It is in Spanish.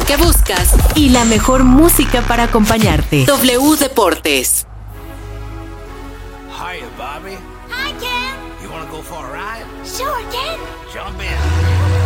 que buscas y la mejor música para acompañarte. W Deportes. Hiya, Bobby. Hi, Ken. You wanna go for a ride? Sure, Ken. Jump in.